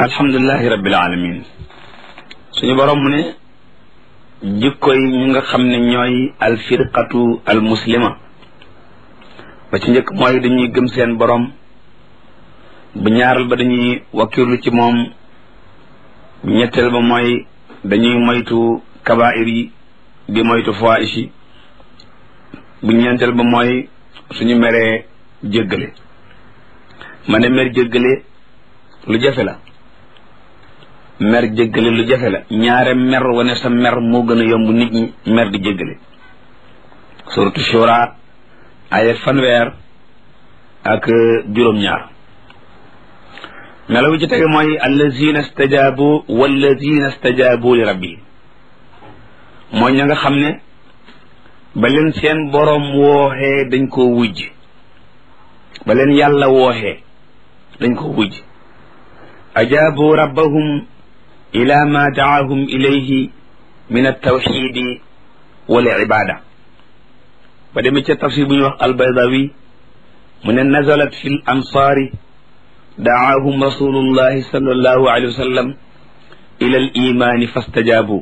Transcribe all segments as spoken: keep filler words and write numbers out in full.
alhamdulilahi rabbil alamin suñu borom mu ne jikko yi ñi nga xam ne ñooy alfirqatu almuslima ba ci njëkk mooy dañuy gëm seen borom bu ñaaral ba dañuy wakkirlu ci moom bu ñetteel ba mooy dañuy moytu kabaa'ir yi di moytu fawaahish yi bu ñeenteel ba mooy suñu meree jéggale ma ne mer jéggale lu jafe la mer jéggale lu jafe la ñaare mer wane sa mer moo gën a yomb nit ñi mer di jéggale suratu shura ay fanweer ak juróom-ñaar melo bi ci tege mooy allazina stajabu wallazina stajabu li rabbi mooy ña nga xam ne ba leen seen boroom wooxee dañ koo wujj ba leen yàlla wooxee dañ koo wujj ajaabu rabbahum ila ma daahum ilayhi min altawxidi wal ibada ba demee ca tafsir bu ñuy wax albaydawi mu ne nazalat fi l ansaari daahum rasulullahi sallallahu alayhi wa sallam ila al imani fastajaabu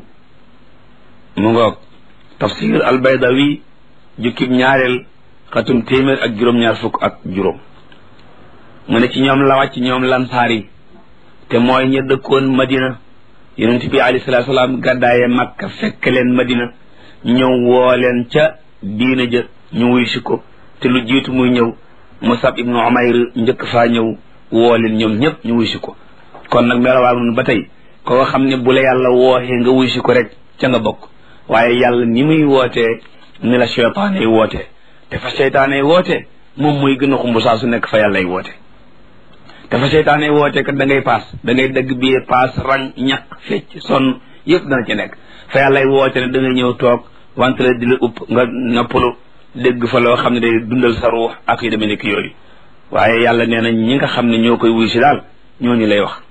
mu ngoog tafsir albaydawi jukkib ñaareel xatum téeméer ak juróom-ñaar fukk ak juróom mu ne ci ñoom la wàcc ñoom lansaar yi te mooy ña dëkkoon madina yonent bi alayhi salaatu salaam gàddaaye makka fekk leen madina ñëw woo leen ca diina ja ñu wuy si ko te lu jiitu muy ñëw musab ibnu umayr njëkk faa ñëw woo leen ñoom ñëpp ñu wuy si ko kon nag melawaa nun ba tey ko nga xam ne bu la yàlla wooxee nga wuy si ko rek ca nga bokk waaye yàlla ni muy wootee ni la seytaane yi wootee te fa seytaane yi wootee moom muy gën a xumb saa su nekk fa yàlla yi woote te fa seytaane yi wootee kat da ngay paas da ngay dëgg biir paas rang ñaq fecc sonn yëpp dana ci nekk fa yàlla yi woote ne da ngay ñëw toog wante la di la upp nga noppalu dégg fa loo xam ne day dundal sa ruux ak yu demee nekk yooyu waaye yàlla nee na ñi nga xam ne ñoo koy wuy si daal ñooñu lay wax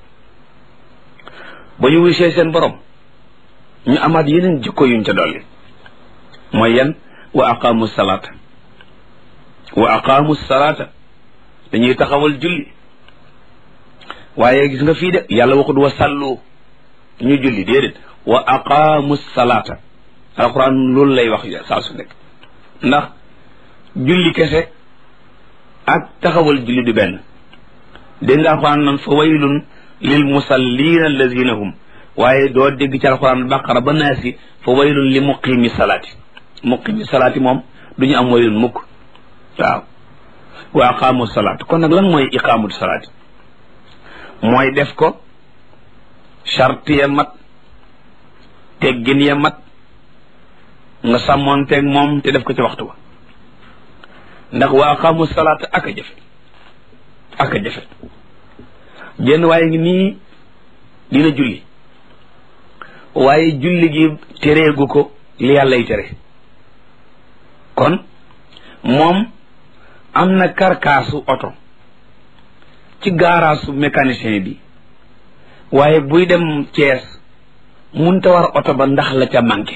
ba ñu wuy see seen borom ñu amaat yeneen jikko yuñ ca dolli mooy yan wa aqaamu salaata wa aqaamu salaata dañuy taxawal julli waaye gis nga fii de yàlla waxut wa sallu ñu julli déedéet wa aqaamu salaata alquran loolu lay wax saa su nekk ndax julli kese ak taxawal julli du benn dégg nga alquran nan fa waylun lil musallina allazina hum waaye doo dégg ci alquran baqara ba naasi fa waylun li muqimi salaati muqimi salaati moom du ñu am waylun mukk waaw wa aqaamu salaat kon nag lan mooy iqaamu salaati mooy def ko charte ya mat teggin ya mat nga sàmmoonteeg moom te def ko ci waxtu wa ndax wa aqaamu salaata ak a jafe ak a jafe jenn waaye ngi nii dina julli waaye julli gi tereegu ko li yàllay tere kon moom am na karkaasu oto ci gaaraasu mécanicien bi waaye buy dem Cees munta war oto ba ndax la ca manqué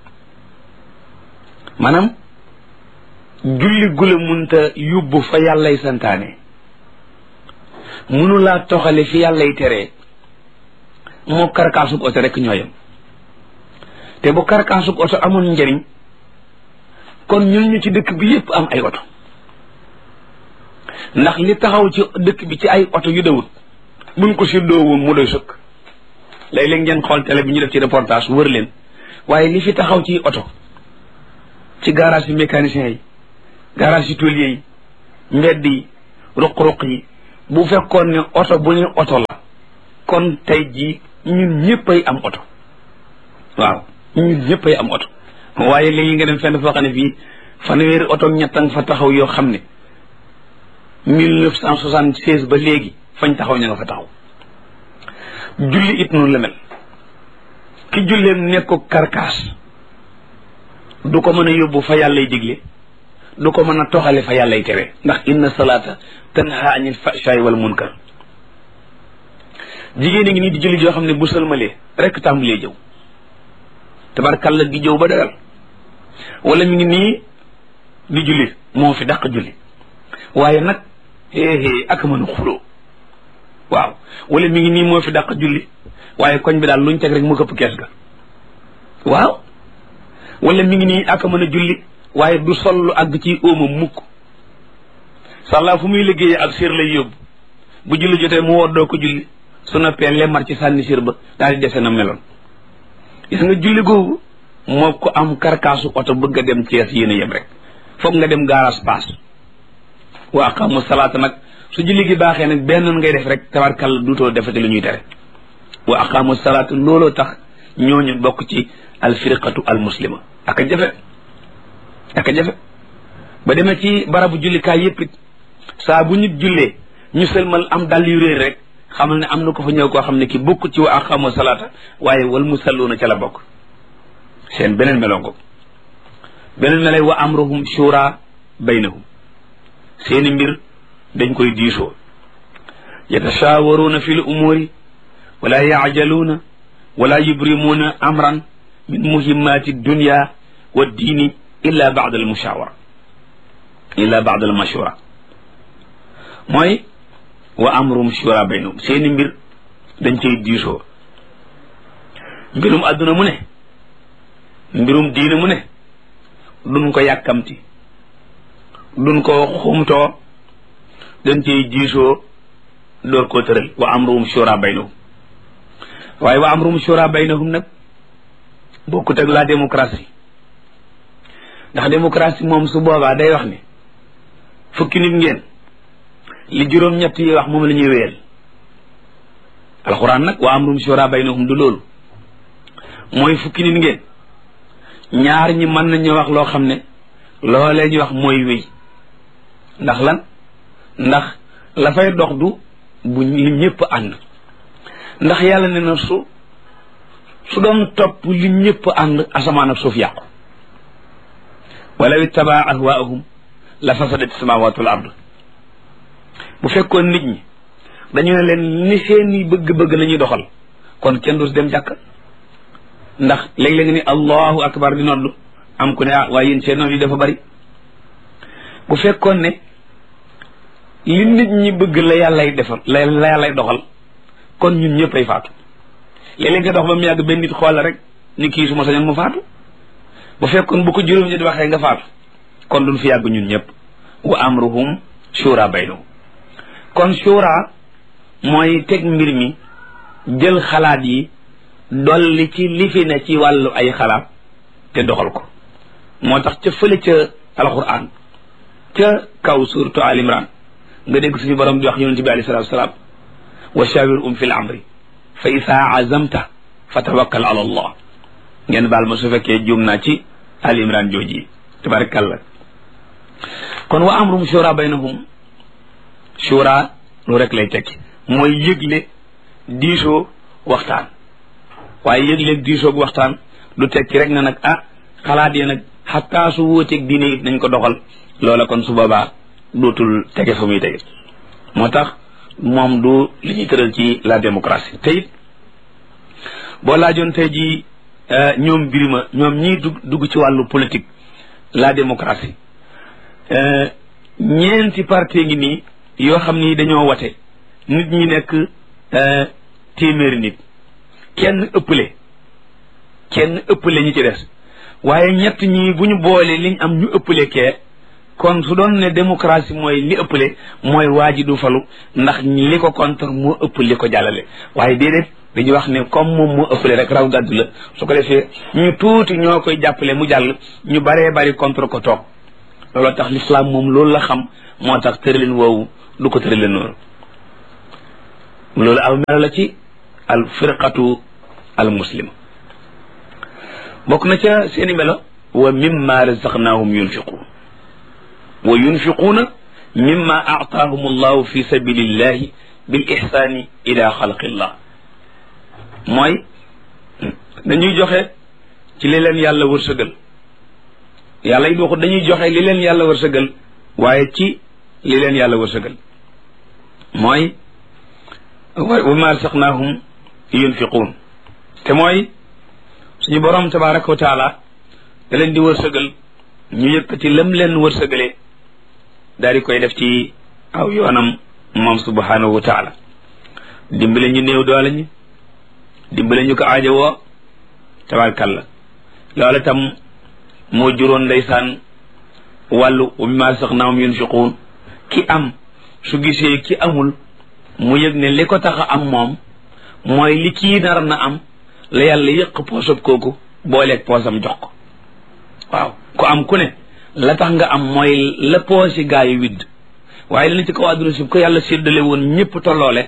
maanaam julli gula munta yóbbu fa yàllay santaane munulaa toxale fi yàllay tere moo karkaasub oto rek ñooyam te bu karkaasub oto amoon njëriñ kon ñun ñu ci dëkk bi yépp am ay oto ndax li taxaw ci dëkk bi ci ay oto yu dawut buñ ko séddoo woon mu doy sëkk léeg-léeg ngeen xool télé bi ñu def ci reportage wër leen waaye li fi taxaw ci oto ci garage yi mécanicien yi garage yi tôlier yi mbedd yi ruq-ruq yi bu fekkoon ne oto bu ñu oto la kon tey jii ñun ñëppay am oto waaw ñun ñëppay am oto waaye léegi nga dem fenn foo xam ne fii fanweeri oto ñettan fa taxaw yoo xam ne mille neuf cent soixante-seize ba léegi fañ taxaw ña nga fa taxaw julli it noonu la mel ki julleem nekk ko karkaas du ko mën a yóbbu fa yàllay digle du ko mën a toxale fa yàllay tere ndax inna salaata tanha anil fahshaai wal munkar jigéen a ngi nii di julli joo xam ne bu sëlmalee rek tàmbalee jëw tabarkalla di jëw ba dagal wala mi ngi nii di julli moo fi dàq julli waaye nag éé ak mën a xuloo waaw wala mi ngi nii moo fi dàq julli waaye koñ bi daal luñ teg rek mu këpp kees ga waaw wala mi ngi nii ak a mën a julli waaye du sol lu àgg ci óoma mukk sàllaa fu muy liggéeyee ak sér lay yóbbu bu julli jotee mu woddoo ko julli su noppee lemmar ci sànni sér ba daal di dese na meloon gis nga julli googu moo ko am karkaasu oto bëgg a dem Cees yéen a yem rek foog nga dem garage paas wa aqamu salaata nag su julli gi baaxee nag benn ngay def rek tabarkàlla duutoo defati lu ñuy tere wa aqamu salaata looloo tax ñooñu bokk ci alfirqatu almuslima ak a jafe ak a jafe ba demee ci barabu jullikaay yëpp it saa bu nit jullee ñu sëlmal am dal yu réer rek xamal ne am na ko fa ñëw koo xam ne ki bokk ci wa aqamu salaata waaye wal musalluuna ca la bokk seen beneen melongo beneen melay wa amruhum shura baynahum seeni mbir dañ koy diisoo yatashawaruuna fi l umuuri wala yaajaluuna wala yubrimuuna amran min muhimmaati dunya wa diini illa baada al mushawara illa baada al mashura mooy wa amruhum shura baynahum seeni mbir dañ koy diisoo mbirum adduna mu ne mbirum diine mu ne duñ ko yàkkamti duñ ko xumtoo dañ ciy diisoo door koo tëral wa amruhum shura baynahum waaye wa amruhum shura baynahum nag bokkut ak la démocratie ndax démocratie moom su boobaa day wax ne fukki nit ngeen li juróom-ñett yi wax moom la ñuy wéyal alxuraan nag wa amruhum shura baynahum du loolu mooy fukki nit ngeen ñaar ñi mën nañu wax loo xam ne loolee ñu wax mooy wéy ndax lan ndax la fay dox du bu li ñëpp ànd ndax yàlla ne na su su doon topp li ñëpp ànd asamaan ak suuf yàqu walaw ittabaa ahwaahum la fasadat samawatu wal ard bu fekkoon nit ñi dañu ne leen ni seeni bëgg-bëgg la ñuy doxal kon kenn du dem jàkk ndax léeg-léeg ni allahu akbar di noddu am ku ne ah waaye yéen seen noonu yi dafa bari bu fekkoon ne li nit ñi bëgg la yàllay defal la la yàllay doxal kon ñun ñëpp ay faatu léeg-léeg nga dox ba mu yàgg benn nit xool la rek ni kii su ma sañoon mu faatu bu fekkoon bu ko juróom ñi di waxee nga faatu kon duñ fi yàgg ñun ñëpp wa amruhum shura baynahum kon shura mooy teg mbir mi jël xalaat yi dolli ci li fi ne ci wàllu ay xalaat te doxal ko moo tax ca fële ca alquran ca kaw suratu al imran nga dégg suñu borom di wax yonente bi alayhi salatu wasalaam wa shawirhum fi l amri fa isaa azamta fa tawakkal ala allah ngeen baal ma su fekkee juum naa ci al imran jooji yi tabarakallah kon wa amruhum shura baynahum shura lu rek lay tekki mooy yëgle diisoo waxtaan waaye yëg-léeg diisoog waxtaan du tekki rek na nag ah xalaat yi nag xataa su wóoteeg diine it nañ ko doxal loola kon su boobaa dootul tege fa muy tege moo tax moom du li ñuy tëral ci la démocratie te it boo laajoon tey ji ñoom birima ñoom ñii dugg dugg ci wàllu politique la démocratie ñeenti parti ngi nii yoo xam ni dañoo wate nit ñi nekk téeméeri nit kenn ëppale kenn ëppale ñi ci des waaye ñett ñi bu ñu boolee liñ am ñu ëppale kee kon su doon ne démocratie mooy li ëppale mooy waa ji du falu ndax li ko contre moo ëpp li ko jàllale waaye déedéet dañuy wax ne comme moom moo ëppale rek raw gàddu la su ko defee ñu tuuti ñoo koy jàppale mu jàll ñu baree bari contre ko toog looloo tax l'islam moom loolu la xam moo tax tëralin woowu du ko tëralin noonu loolu aw melo la ci al firqatu al muslima bokk na ca seeni melo wa mimma razaqnahum yunfiqun wa yunfiquuna mimma aataahum allahu fi sabilillahi bil ihsani ila xalqillah mooy dañuy joxe ci li leen yàlla wërsëgal yàlla it waxut dañuy joxe li leen yàlla wërsëgal waaye ci li leen yàlla wërsëgal mooy wa ma razaqnahum yunfiquun te mooy suñu borom tabaraka wa taala da leen di wërsëgal ñu yëkkati lam leen wërsëgalee daal di koy def ci aw yoonam moom subhanahu wa taala dimbale ñu néew doole ñi dimbale ñu ko aajo woo tabarkalla loola tam moo juróon ndeysaan wàllu wa mimmaa razaqnaahum yunfiquun ki am su gisee ki amul mu yëg ne li ko tax a am moom mooy li kii nar na am la yàlla yëq poosab kooku booleeg poosam jox ko waaw ku am ku ne la tax nga am mooy la poosi gaa yi widd waaye dana ci kaw àdduna si ko yàlla séddale woon ñëpp tolloole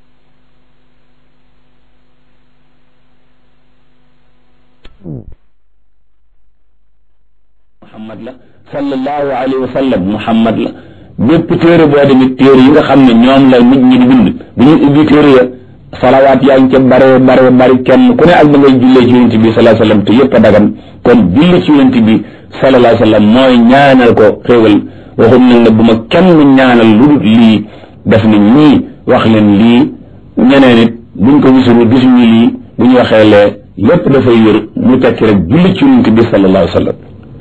muhammad la sallallahu alayhi wa sallam muhammad la bépp téere boo demit téere yi nga xam ne ñoom la nit ñi di bind bu ñu ubbi téere ya salawaat yaa ngi ca bare bare bari kenn ku ne ak da ngay jullee ci yonent bi sallallahu alayhi wa sallam te yëpp a dagan kon julli ci yonent bi sallallahu alayhi wa sallam mooy ñaanal ko xéewal waxum nag ne bu ma kenn ñaanal lu dul lii def na ñii wax leen lii ñeneen it buñ ko gisul gisuñu lii bu ñu waxee lee lépp dafay wér mu tekki rek julli ci yonent bi sallallahu alayhi wa sallam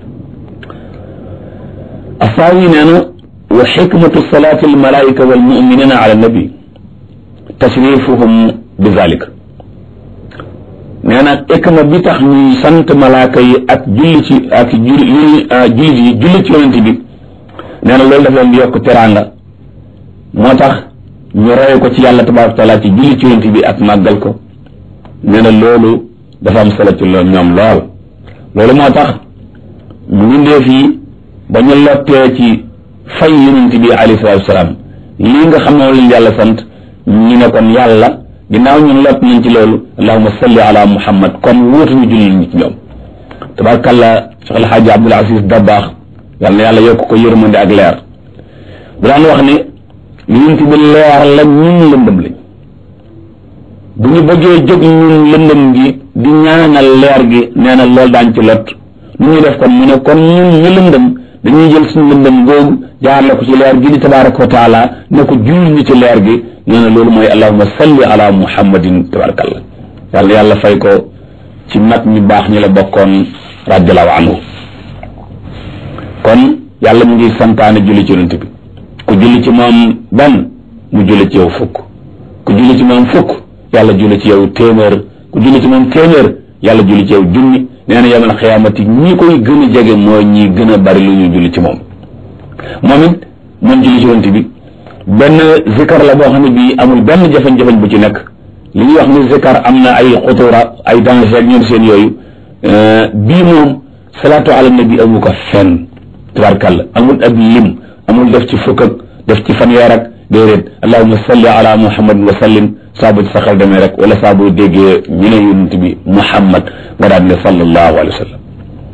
asaawi nee na wa xikmatu salaati almalaika walmuminina ala nabi tasrifuhum bi zalik nee na xikma bi tax ñuy sant malaaka yi ak julli ci ak julli jullit yi julli ci yonent bi nee na loolu daf leen di yokk teraanga moo tax ñu roye ko ci yàlla tabaraka wa taala ci julli ci yonent bi ak màggal ko nee na loolu dafa am solo ci loolu ñoom lool loolu moo tax mbindeef yi ba ñu lottee ci fay yonent bi alayhi salaatu wasalaam lii nga xam ne leen yàlla sant ñu ne kon yàlla ginnaaw ñun lott nañ ci loolu allahumma salli ala muhammad kon wóotuñu julli ñi ci ñoom tabarakallah Cheikh El Hadji Abdoul Aziz Dabakh yàlla na yàlla yokk ko yërmande ak leer bu daan wax ne yonent bi leer la ñun lëndëm lañ bu ñu bëggee jóg ñun lëndëm gi di ñaanal leer gi nee na loolu daañ ci lott nu ñuy def kon mu ne kon ñun ñu lëndëm dañuy jël suñu lëndëm googu jaarale ko ci leer gi di tabaraka wa taala ne ko julli ñi ci leer gi nee na loolu mooy allahumma salli ala muhammadin tabarakallah yàlla yàlla fay ko ci mag ñu baax ñi la bokkoon radiallahu anhu kon yàlla mu ngi santaane julli ci yonent bi ku julli ci moom benn mu julli ci yow fukk ku julli ci moom fukk yàlla julli ci yow téeméer ku julli ci moom téeméer yàlla julli ci yow junni nee na yamal xiyaamati ñi koy gën a jege mooy ñi gën a bari lu ñu julli ci moom moom it moom julli ci yonent bi benn zikar la boo xam ne bii amul benn jafe-jafe bu ci nekk li ñuy wax ni zikar am na ay xutura ay danger ak ñoom seen yooyu bii moom salaatu ala nabi amu ko fenn tabarkalla amul ab lim amul def ci fukk ak def ci fanweer ak déedéet allahumma salli ala muhammad wa sallim saabu ci sa xel demee rek wala saabu déggee ñu ne yonent bi muhammad nga daan ne sallallahu alayhi wa sallam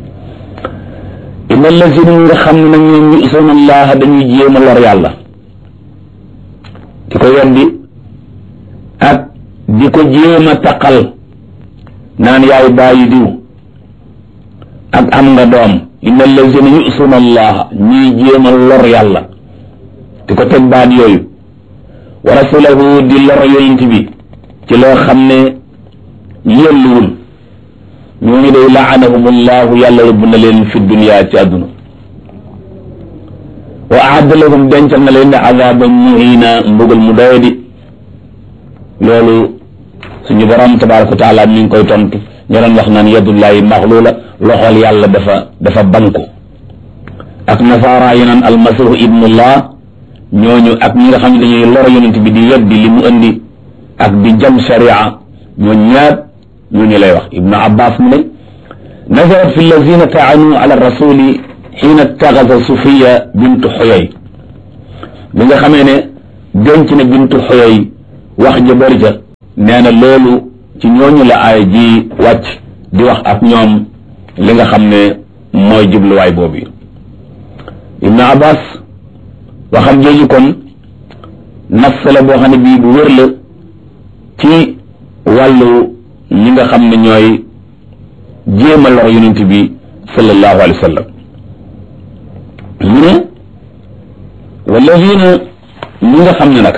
inna allazina nga xam ne nag ñoom yu'suna allah dañuy jéem a lor yàlla di ko weddi ak di ko jéem a taqal naan yaay bàyyi diw ak am nga doom inna allazina yu'suna allah ñuy jéem a lor yàlla di ko teg baat yooyu wa rasulahu di lor yonent bi ci loo xam ne yelluwul ñooñu day laanahum allahu yàlla rëbb na leen fi dunya ci àdduna wa aadda lahum dencal na leen ne azaban muhina mbugal mu doyadi loolu suñu borom tabaraka wa taala mi ngi koy tontu ñoo doon wax naan yadullahi maxluula loxol yàlla dafa dafa banku ak nasaara yi naan almasihu ibnullah ñooñu ak ñi nga xam ne dañuy lor yonent bi di weddi li mu indi ak di jam sharia ñoo ñaar ñooñu lay wax ibnu abbas mu ne nazarat fi allazina taanu ala rasuli xiina taxasa sufiya bintu xoyoy bi nga xamee ne denc na bintu xoyoy wax ja bëri ja nee na loolu ci ñooñu la aay ji wàcc di wax ak ñoom li nga xam ne mooy jubluwaay boobu ibnu abbas waxam jooju kon nas la boo xam ne bii bu wér la ci wàllu ñi nga xam ne ñooy jéem a lor yonent bi sallallahu alayhi wa sallam mu ne walladina ñi nga xam ne nag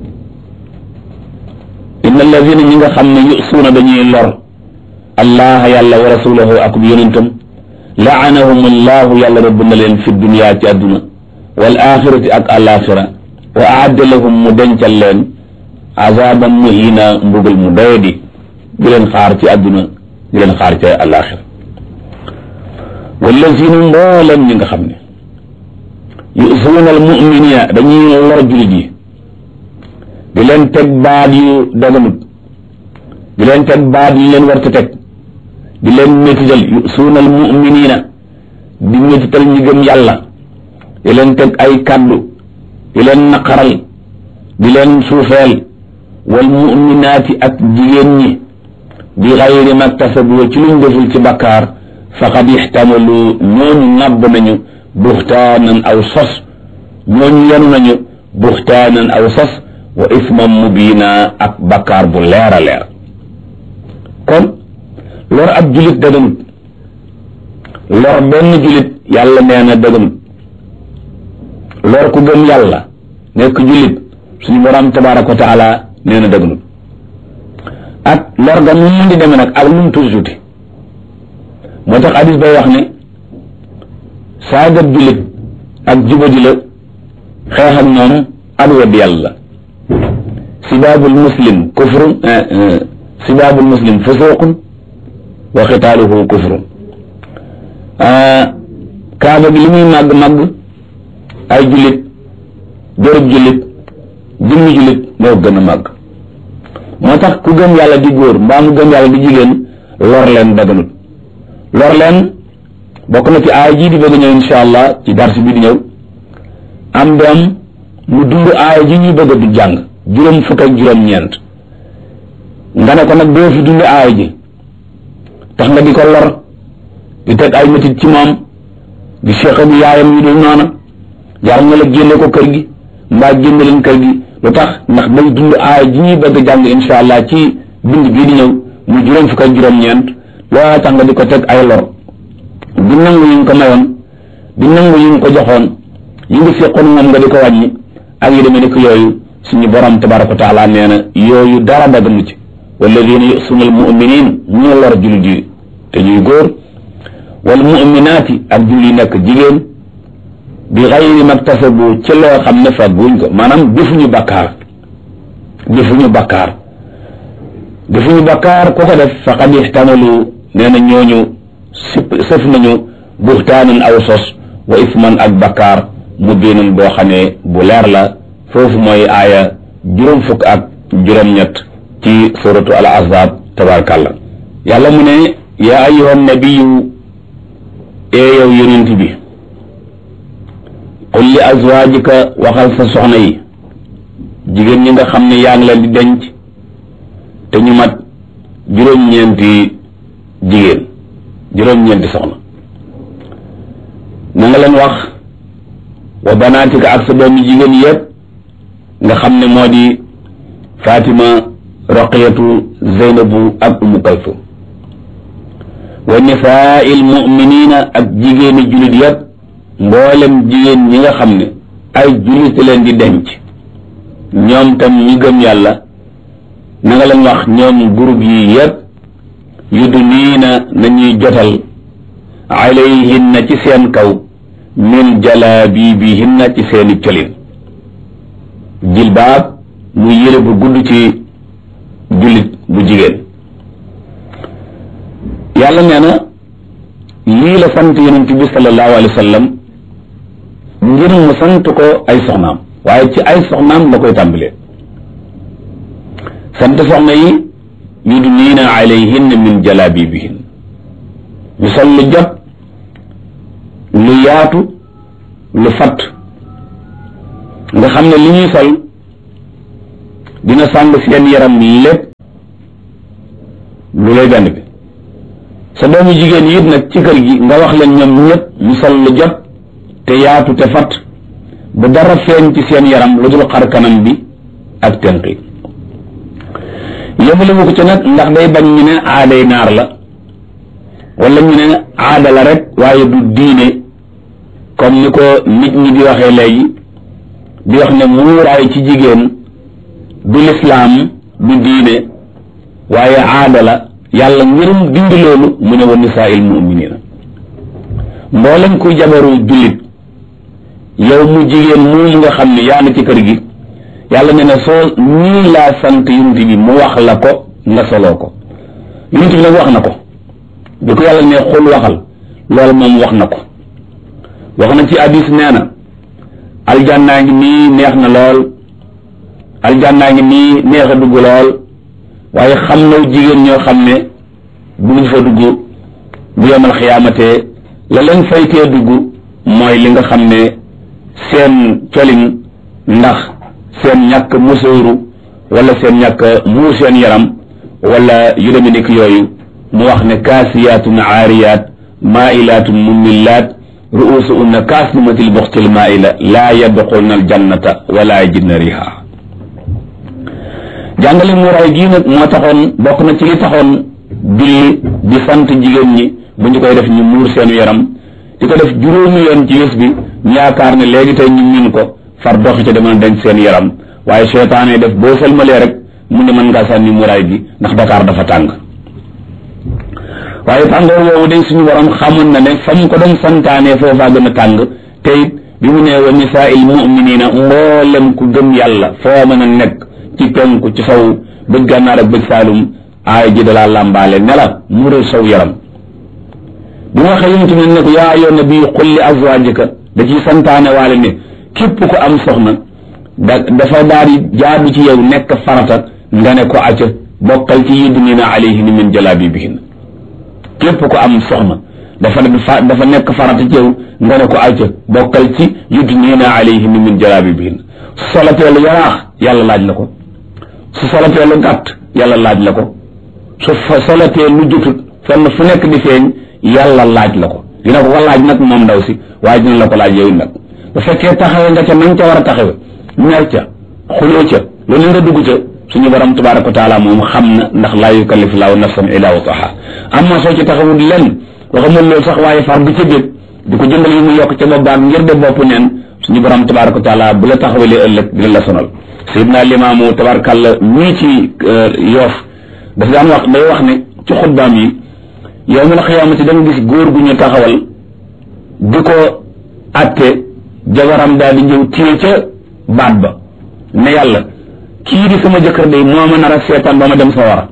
inna alladina ñi nga xam ne yusuuna dañuy lor allah yàlla wa rasulahu ak yonentam laanahum allahu yàlla rëbb na leen fi dunya ci àdduna wal axirati ak alaxira wa aadda lahum mu dencal leen azaban muhina mbugal mu doyadi di leen xaar ci àdduna di leen xaar ci àllaaxira wallazina mboolam ñi nga xam ne yusuuna al muminina dañuy lor julit yi di leen teg baat yu daganut di leen teg baat yu leen war ta teg di leen métital yusuuna al muminina di métital ñi gëm yàlla di leen teg ay kàddu di leen naqaral di leen suufeel wal muminaati ak jigéen ñi bi xayri maktasabu ci luñ deful ci bakkaar faqad ixtamalu ñooñu nàbb nañu buxtaanan aw sos ñooñu yenu nañu buxtaanan aw sos wa isman mubiina ak bakkaar bu leer a leer kon lor ab julit daganut lor benn julit yàlla nee na daganut lor ku gëm yàlla nekk julit suñu borom tabaaraka wa taala nee na daganut ak lor ga nu mu di demee nag ak nu mu tuuti tuuti moo tax hadis bay wax ne saagat jullit ak jubadi la xeex ak ñoom ak wedd yàlla sibaabul muslim kufrun sibaabul muslim fusuqun wa xitaaluhu kufrun kaaba gi li muy màgg màgg ay jullit jërëb jullit jëmmi jullit moo gën a màgg moo tax ku gëm yàlla di góor mbaa mu gëm yàlla di jigéen lor leen daganut lor leen bokk na ci aaya jii di bëgg ñëw insha allah ci darsi bi di ñëw am doom mu dund aaya ji ñuy bëgg du jàng juróom fukk ak juróom ñeent nga ne ko nag doo fi dund aaya ji tax nga di ko lor di teg ay métit ci moom di seqa bi yaayam yi dul noona jar nga la génne ko kër gi mbaa génne leen kër gi lu tax ndax day dund aaya ji ñuy bëgg jàng insha allah ci bind bii di ñëw mu juróom fukk ak juróom ñeent loola tax nga di ko teg ay lor di nangu yi nga ko mayoon di nangu yi nga ko joxoon yi nga seqoon moom nga di ko wàññi ak yi demee ni ko yooyu suñu borom tabaraka wa taala nee na yooyu dara daganu ci walladina yusuna al muminin ñu lor jullit yi te ñuy góor wal muminaati ak jullit yi nekk jigéen bi xayri maktasabu ci loo xam ne fagguñ ko maanaam defuñu bakkaar defuñu bakkaar defuñu bakkaar ku ko def faqad ihtamalu nee na ñooñu sip sëf nañu buxtaanan aw sos wa isman ak bakkaar mu biinan boo xam ne bu leer la foofu mooy aaya juróom fukk ak juróom-ñett ci suratu al ahzab tabarakallah yàlla mu ne yaa ayyuhan nabiyyu ee yow yonent bi qul li azwaajika waxal sa soxna yi jigéen ñi nga xam ne yaa ngi leen di denc te ñu mat juróom-ñeenti jigéen juróom-ñeenti soxna na nga leen wax wa banaatika ak sa doomi jigéen yépp nga xam ne moo di Fatima Roqiyatu Zeynabu ak Umu Kalsum wa nisaa'il mu'minina ak jigéeni jullit yépp mboolem jigéen ñi nga xam ne ay jullit leen di denc ñoom tam ñi gëm yàlla na nga leen wax ñoom groupe yi yépp yudniina nañuy jotal alayhinna ci seen kaw min jalaabibihinna ci seeni colin jilbaab muy yére bu gudd ci jullit bu jigéen yàlla nee na lii la sant yonent bi sallallahu alayhi wa sallam ngir mu sant ko ay soxnaam waaye ci ay soxnaam la koy tàmbalee sant soxna yi yudniina alayhinna min jalaabibihin ñu sol lu jot lu yaatu lu fatt nga xam ne li ñuy sol dina sàng seen yaram lépp lu lay benn bi sa doomu jigéen yi it nag ci kër gi nga wax leen ñoom ñëpp ñu sol lu jot te yaatu te fatt bu dara feeñ ci seen yaram lu dul xar kanam bi ak tenq yi yëmale mu ko ci nag ndax day bañ ñu ne aaday naar la wala ñu ne aada la rek waaye du diine comme ni ko nit ñi di waxee léegi di wax ne muuraay ci jigéen du lislaam du diine waaye aada la yàlla ngirum dindi loolu mu ne wa nisaa'il mu'minina mboolem kuy jabaru jullit yow mu jigéen mu nga xam ne yaa na ci kër gi yàlla nee na soo nii laa sant yonent bi mu wax la ko nga soloo ko yonent bi nag wax na ko bi ko yàlla ne xul waxal loolu moom wax na ko wax na ci hadis nee na aljannaa ngi nii neex na lool aljannaa ngi nii neex a dugg lool waaye xam na jigéen ñoo xam ne buñ fa dugg bu yemal xiyaamatee la leen faytee dugg mooy li nga xam ne seen colin ndax seen ñàkk musóoru wala seen ñàkk muur seen yaram wala yu deme nekk yooyu mu wax ne kaasiyaatun aariyaat maailaatun mumillaat ruusuhunna kaasnimatil buxtil maaila laa yadxulna aljannata wala yajidna riha jàngale muuraay gii nag moo taxoon bokk na ci li taxoon julli di sant jigéen ñi bu ñu koy def ñu muur seenu yaram di ko def juróomi yoon ci bés bi ñu yaakaar ne léegi tey ñu min ko far doxi ca demal denc seen yaram waaye seytaane def boo sëlmalee rek mu ne mën ngaa sànni muuraay bi ndax Dakar dafa tàng waaye tàngoor woowu day suñu borom xamoon na ne fa mu ko doon santaane foofaa gën a tàng te it bi mu nee wa nisaa'il mu'minina mboolem ku gëm yàlla foo mën a nekk ci penku ci saw bëj gànnaar ak bëj saalum aaya ji dalaa làmbaale ne la muural saw yaram bi ma waxee yonent bi ne ko yaa ayyuhan nabiyyu qul li azwaajika da ciy santaane waale ne képp ko am soxna da dafa daal di jaadu ci yow nekk farata nga ne ko acca bokkal ci yudnina alayhinna min jalaabibihinna képp ko am soxna dafa dafa nekk farata ci yow nga ne ko acca bokkal ci yudnina alayhinna min jalaabibihinna su solatee lu yaraax yàlla laaj la ko su solatee lu gàtt yàlla laaj la ko su solatee lu jotut fenn fu nekk di feeñ yàlla laaj la ko dina ko ko laaj nag moom ndaw si waaye dina la ko laaj yow nag bu fekkee taxawe nga ca nañ ca war a taxawe mer ca xuloo ca loolu nga dugg ca suñu borom tabaaraka wa taala moom xam na ndax laa yukallifu laahu nafsan illaa wusahaa amma soo ci taxawul lenn waxamul loolu sax waaye far bi ca bét di ko jëndal yi mu yokk ca boppam ngir de bopp neen suñu borom tabaaraka wa taala bu la taxawalee ëllëg dina la sonal Seydina Limaamu tabaarkalla ñii ci Yoof dafa daan wax day wax ne ci xutbaam yi yawmal xiyaamati da nga gis góor gu ñu taxawal di ko atte jabaram daal di ñëw téye ca baat ba ne yàlla kii di sama jëkkër day moo ma nar a seetaan ba ma dem sa war a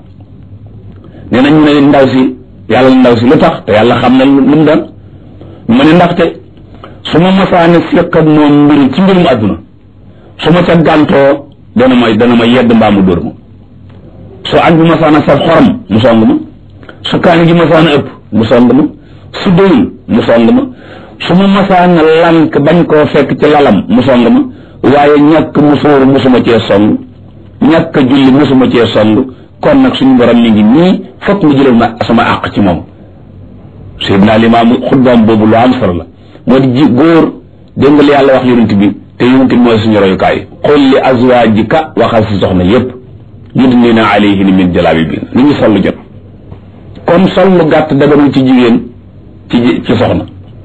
nee nañ mu ne ndaw si yàlla ndaw si lu tax te yàlla xam na lu mu doon mu ne ndaxte su ma masaane seq ak moom mbir ci mbirum àdduna su ma ca gàntoo dana ma dana ma yedd mbaa mu dóor ma su añ bi masaana saf xorom mu song ma su kaani gi masaana ëpp mu song ma su doyul mu song ma su ma masaana lank bañ koo fekk ci lalam mu song ma waaye ñàkk musóor musuma cee song ñàkk julli musuma cee song kon nag suñu borom mi ngi nii fokk mu jëlal ma sama àq ci moom Seydina Limaamu xutbaam boobu lu am solo la moo di ji góor dégg nga li yàlla wax yonent bi te yonent bi mooy suñu royukaay qul li azwaajika waxal si soxna yépp yudnina alayhinna min jalaabibihinna ni ñu sollu jot kon sollu gàtt daganul ci jigéen ci ci soxna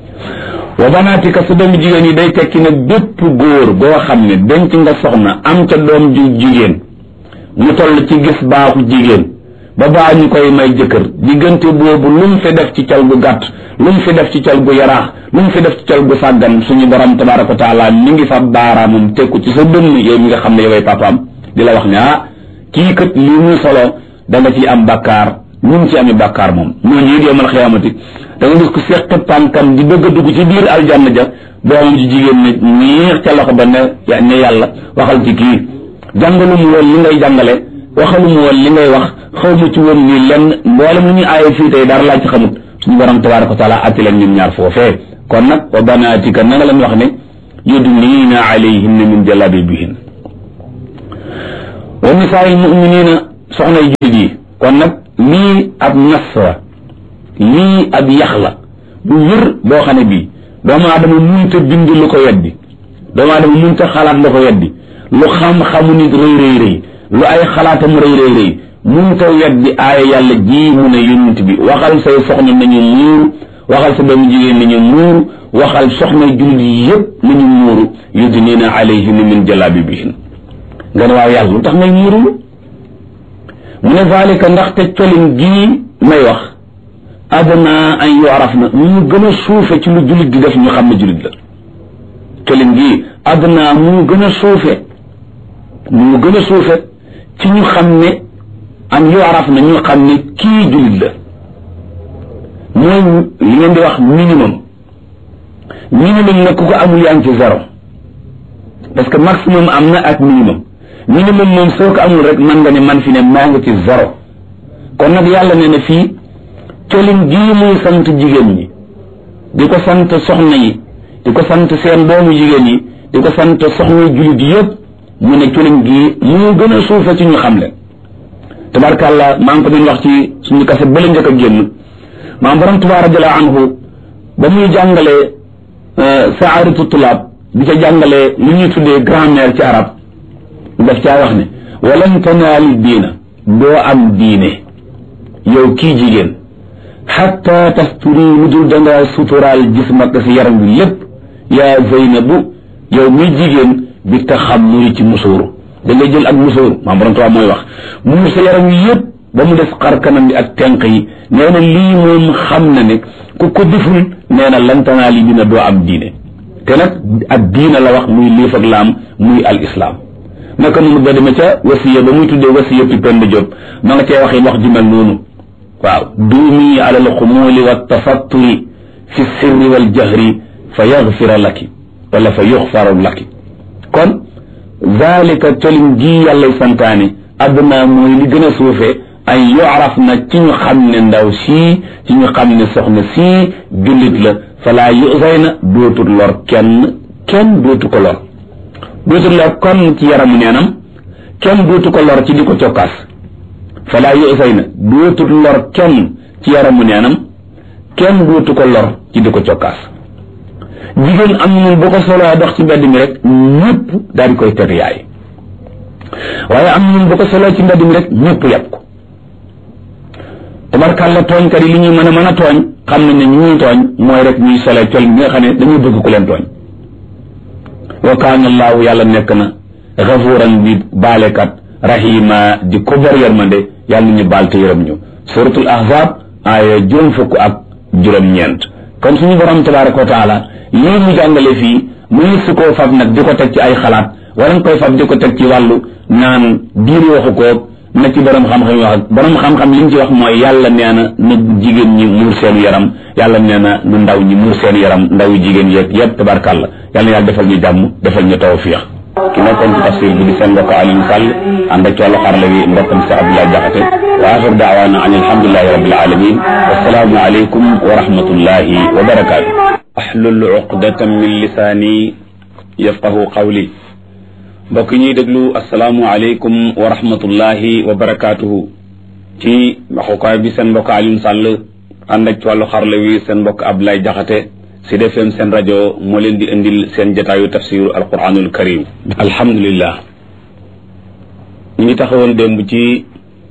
wa banaatika sa doomu jigéen yi day tekki nag bépp góor boo xam ne denc nga soxna am ca doom ju jigéen mu toll ci gis baaxu jigéen ba baa ñu koy may jëkkër diggante boobu lu mu fi def ci cal gu gàtt lu mu fi def ci cal gu yaraax lu mu fi def ci cal gu sàggan suñu borom tabaaraka wa taala mi ngi fa baaraamam tekku ci sa dënn yow mi nga xam ne yoway papaam di la wax ne ah kii kat lii muy solo da nga ciy am bàkkaar ñu ngi ci ami bàkkaar moom ñooñu it yawmal xiyaamati da nga gis ko seq tànkam di bëgg a dugg ci biir aljanna ja doomam ji jigéen ne ñiix ca loxo ba ne ne yàlla waxal ci kii jàngalu mu woon li ngay jàngale waxalu mu woon li ngay wax xaw ma ci woon nii lenn mboolem lu ñuy aaye fii tey dara laa ci xamut suñu borom tabaaraka wa taala atti leen ñun ñaar foofee kon nag wa banaatika na nga leen wax ne yudniina alayhinna min jalaabibihinna wa nisaa'il mu'miniina soxna yu jullit yi kon nag lii ab nas la lii ab yax la bu wér boo xam ne bii doomu aadama munta bind lu ko weddi doomu aadama munta xalaat lu ko weddi lu xam-xamu nit rëy rëy rëy lu ay xalaatam rëy rëy rëy munta weddi aaya yàlla ji mu ne yonent bi waxal say soxna nañu muuru waxal sa doomu jigéen nañu muuru waxal soxna jullit yi yëpp nañu muuru yudniina alayhinna min jalaabibihinna nga ne waaw yàlla lu tax may muuru mu ne zalika ndaxte colin gii may wax adna an yu'raf na mu gën a suufe ci lu jullit di def ñu xam ne jullit la colin gii adna mu gën a suufe mu gën a suufe ci ñu xam ne an yu'raf na ñu xam ne kii jullit la mooy li ngeen di wax minimum minimum nag ku ko amul yaa ngi ci zéro parce que maximum am na ak minimum minimum moom soo ko amul rek man nga ne man fi ne maa ngi ci zéro kon nag yàlla nee na fii colin gii muy sant jigéen ñi di ko sant soxna yi di ko sant seen doomu jigéen yi di ko sant soxna jullit yëpp mu ne colin gii mu gën a suufe ci ñu xam leen tabarkàllah maa ngi ko doon wax ci suñu kaset ba la njëkk a génn maam borom Tuubaa radiyallaahu anhu ba muy jàngalee saaratu tulaab di ca jàngalee li ñuy tuddee grammaire ci arab daf caa wax ne walan tanaali diina doo am diine yow kii jigéen xatta tasturi lu dul dangaa suturaal jismaka si yaram bi lépp yaa Zeynabu yow muy jigéen bi taxammuri ci musóoru da ngay jël ak musóoru maam borom Tuubaa mooy wax muur sa yaram wi yëpp ba mu des xar kanam bi ak tenq yi nee na lii moom xam na ne ku ko deful nee na lan tanaali dina doo am diine te nag ak diina la wax muy liif ak laam muy al islam naka noonu ba demee ca wasiya ba muy tuddee wasiya ti Penda Diop ma nga cee waxee wax ju mel noonu waaw duumi ala al xumuuli wa tafatturi fi sirri wal jahri fa yaxfira laki wala fa yuxfaru laki kon zalika colin gii yàllay santaane adduna mooy li gën a suufee ay yu'raf na ci ñu xam ne ndaw sii ci ñu xam ne soxna sii jullit la falaa yuzayna dootul lor kenn kenn dootu ko lor dootul lor kon ci yaramu neenam kenn dootu ko lor ci di ko cokkaas falaa yuzayna dootul lor kenn ci yaramu neenam kenn dootu ko lor ci di ko cokkaas jigéen am ñun boo ko soloo dox ci mbedd mi rek ñëpp daal di koy teg yaay waaye am ñun boo ko soloo ci mbedd mi rek ñëpp yàpp ko tabarkàlla tooñkat yi li ñuy mën a mën a tooñ xam nañ ne ñu ñuy tooñ mooy rek ñuy solee col bi nga xam ne dañuy bëgg ku leen tooñ wa kaana allaahu yàlla nekk na gafuuran di baalekat rahima di ko bor yërmande yàlla ñu baal te yërëm ñu suratul ahzab aaya juróom fukk ak juróom-ñeent kon suñu borom tabaraka wa taala lii mu jàngale fii muy su koo fab nag di ko teg ci ay xalaat wala nga koy fab di ko teg ci wàllu naan diine waxu ko na ci borom xam-xam wax ak borom xam-xam li ñu ci wax mooy yàlla nee na na jigéen ñi muur seen yaram yàlla nee na nu ndaw ñi muur seen yaram ndaw jigéen yeeg yëpp tabarkàlla yàlla na yàlla defal ñu jàmm defal ñu tawfiix ki nekkoon ci tafsir bi di seen mbokk Alioune Sall ànd ak wàllu xarala wi mbokkam si Abdoulaye Diakhaté wa axir daawaana an alhamdulilahi rabbil alamin wassalaamu aleykum wa rahmatullahi wa barakaatu ahlul uqdatan min lisaani yafqahu qawli mbokk ñuy déglu asalaamu aleykum wa rahmatullahi wa barakaatuhu ci waxukaay bi seen mbokk Alioune Sall ànd ak ci wàllu xarala wi seen mbokk Abdoulaye Diakhaté Sud F M seen rajo moo leen di indil seen jataayu tafsiru alquranul karim alhamdulillah ñu ngi taxawoon démb ci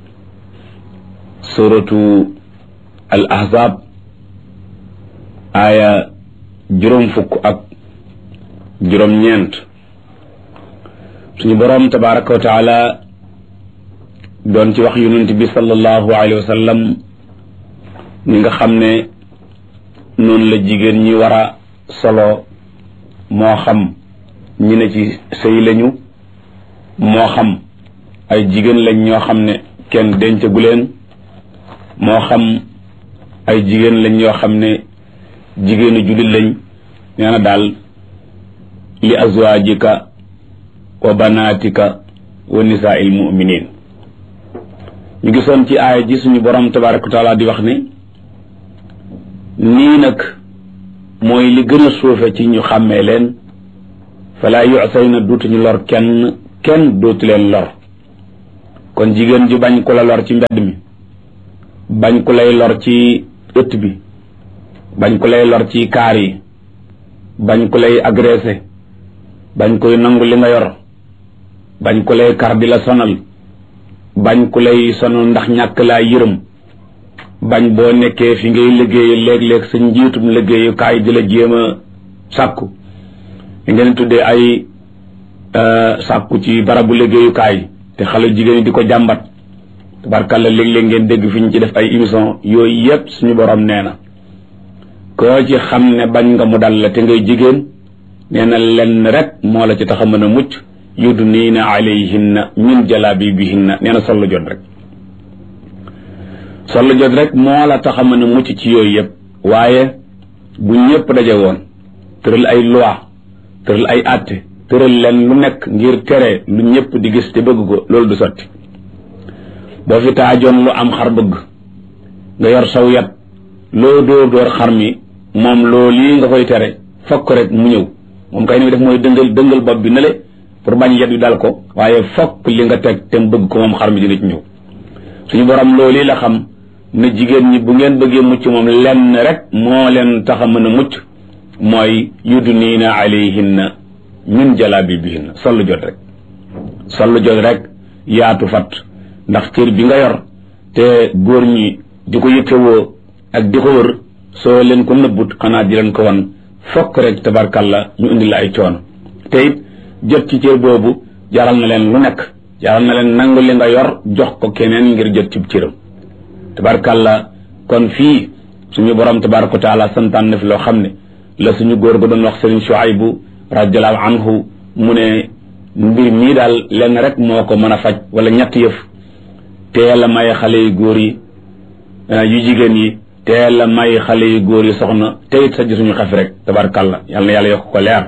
suratu al ahzab aaya juróom fukk ak juróom-ñeent suñu boroom tabaraka wa taala doon ci wax yonent bi sallallahu alayhi wa sallam ni nga xam ne noonu la jigéen ñi war a solo moo xam ñi ne ci sëy lañu moo xam ay jigéen lañ ñoo xam ne kenn dencagu leen moo xam ay jigéen lañ ñoo xam ne jigéenu jullit lañ nee na daal li azwaajika wa banaatika wa nisaa'il mu'miniin ñu gisoon ci aaya ji suñu borom tabaaraka wa taala di wax ne nii nag mooy li gën a suufe ci ñu xàmmee leen falaa yu'sayna dootuñu lor kenn kenn dootu leen lor kon jigéen ju bañ ku la lor ci mbedd mi bañ ku lay lor ci ëtt bi bañ ku lay lor ci kaar yi bañ ku lay agressé bañ koy nangu li nga yor bañ ku lay kar di la sonal bañ ku lay sonal ndax ñàkk laa yërëm bañ boo nekkee fi ngay liggéey léeg-léeg sa njiitum liggéeyukaay di la jéem a sàkku li ngeen tuddee ay sàkku ci barabu liggéeyukaay te xale jigéen ñi di ko jàmbat tabarkàlla léeg-léeg ngeen dégg fi ñu ci def ay émission yooyu yépp suñu borom nee na koo ci xam ne bañ nga mu dal la te ngay jigéen nee na lenn rek moo la ci tax a mën a mucc yudniina alayhinna min jalabibihinna nee na sollu jot rek sollu jot rek moo la tax a mën a mucc ci yooyu yëpp waaye bu ñëpp daje woon tëral ay loi tëral ay àtte tëral leen lu nekk ngir tere lu ñëpp di gis te bëgg ko loolu du sotti boo fi taajoon lu am xar bëgg nga yor saw yat loo dóor dóor xar mi moom loolu yi nga koy tere fokk rek mu ñëw moom kay ni def mooy dëngal dëngal bopp bi nale pour bañ yet wi dal ko waaye fokk li nga teg te mu bëgg ko moom xar mi dina ci ñëw suñu borom loolu yi la xam ne jigéen ñi bu ngeen bëggee mucc moom lenn rek moo leen tax a mën a mucc mooy yudniina alayhinna min jalabibihinna sollu jot rek sollu jot rek yaatu fat ndax cër bi nga yor te góor ñi di ko yëkkewoo ak di ko wër soo leen ko nëbbut xanaa di leen ko wan fokk rek tabarkalla ñu indi la ay coono te it jot ci cër boobu jaral na leen lu nekk jaral na leen nangu li nga yor jox ko keneen ngir jot ci cëram tabarkalla kon fii suñu borom tabaraka taala santaan na fi loo xam ne la suñu góor ga doon wax Sëriñ Shuaybu radiyallahu anhu mu ne mbir mii daal lenn rek moo ko mën a faj wala ñett yëf teel a may xale yu góor yi yu jigéen yi teel a may xale yu góor yi soxna te it sa suñu xef rek tabarkalla yàlla na yàlla yokk ko leer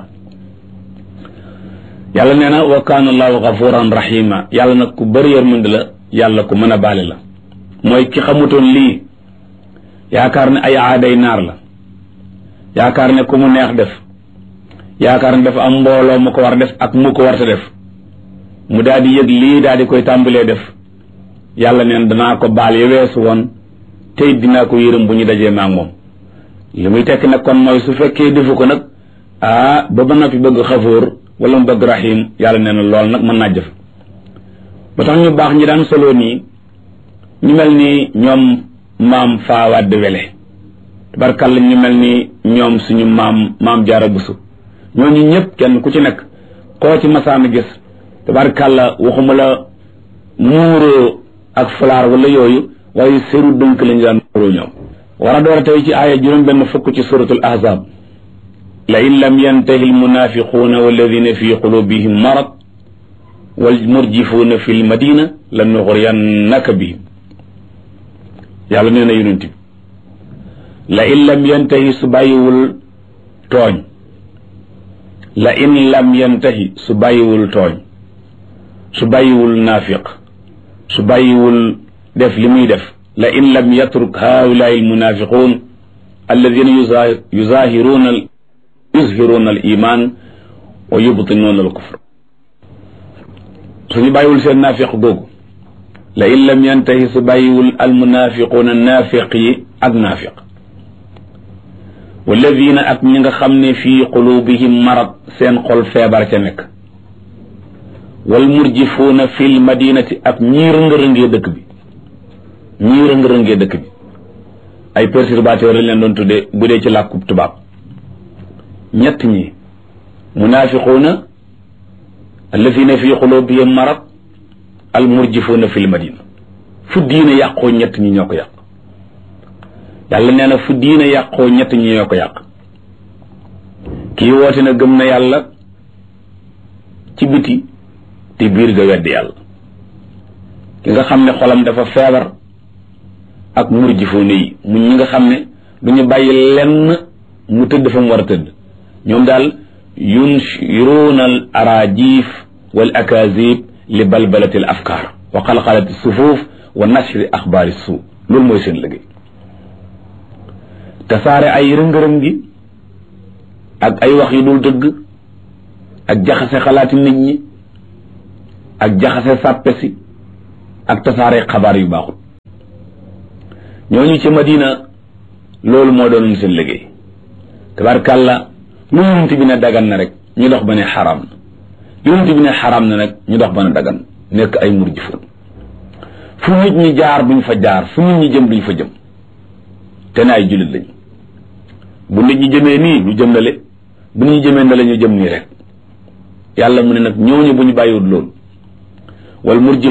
yàlla nee na wa kaana allahu gafuran rahima yàlla nag ku bëri yërmande la yàlla ku mën a baale la mooy ki xamutoon lii yaakaar ne ay aaday naar la yaakaar ne ku mu neex def yaakaar ne dafa am mbooloo mu ko war def ak mu ko warta def mu daal di yëg lii daal di koy tàmbalee def yàlla neen danaa ko baal ya weesu woon tey dinaa ko yërëm bu ñu dajee maag moom li muy tekk nag kon mooy su fekkee defu ko nag ah ba ba noppi bëgg xafoor wala mu bëgg rahim yàlla nee na lool nag mën naa jëf ba tax ñu baax ñi daan solo nii ñu mel ni ñoom maam faawaad wele tabarkalla ñu mel ni ñoom suñu maam maam jaara busu ñooñu ñëpp kenn ku ci nekk koo ci masaana gis tabarkalla waxuma la muuroo ak fulaar wala yooyu waaye seru dënk lañu daan muuroo ñoom war a door a tey ci aaya juróom benn fukk ci suratul ahzab la in lam yantahi almunafiquuna walladina fi qulubihim marad wal murjifuuna fi lmadina la nuxriyannaka bihim yàlla nee na yonent bi la in lam yantahi su bàyyiwul tooñ la in lam yantahi su bàyyiwul tooñ su bàyyiwul naafiq su bàyyiwul def li muy def la in lam yatruk haulaai almunafiqun alladina yuzahiruna yuzhiruna al iman wa yubtinuna al kufr suñu bàyyiwul seen naafiq googu la in lam yantahi su bàyyiwul almunafiquuna naafiq yi ak naafiq walladina ak ñi nga xam ne fii qulubihim marad seen xol feebar ca nekk wal murjifuuna fil madinati ak ñii rëng-rëngee dëkk bi ñii rëng-rëngee dëkk bi ay perturbateurs lañ leen doon tuddee bu dee ci làkkub tubaab ñett ñi munaafiquuna alladina fii qulubihim marad al murjifuuna fil madina fu diine yàqoo ñett ñi ñoo ko yàq yàlla nee na fu diine yàqoo ñett ñi ñoo ko yàq kii woote na gëm na yàlla ci biti te biir ga weddi yàlla ki nga xam ne xolam dafa feebar ak murjifuuna yi mu ñi nga xam ne du ñu bàyyi lenn mu tëdd fa mu war a tëdd ñoom daal yunshiruuna al arajif wal akazib li balbalati al afkaar wa xalxalati sufuuf wa nashri axbaari suu loolu mooy seen liggéey tasaare ay rëngërëm gi ak ay wax yu dul dëgg ak jaxase xalaati nit ñi ak jaxase sàppe si ak tasaare xabaar yu baaxul ñooñu ci Madina loolu moo doonoon seen liggéey tabarkàlla lu yonent bi ne dagan na rek ñu dox ba ne xaraam na yonent bi ne xaraam na nag ñu dox ba ne dagan nekk ay murjifoon fu nit ñi jaar duñ fa jaar fu nit ñi jëm duñ fa jëm te ne ay jullit lañ bu nit ñi jëmee nii ñu jëm nale bu nit ñi jëmee nale ñu jëm nii rek yàlla mu ne nag ñooñu bu ñu bàyyiwul loolu wal murjif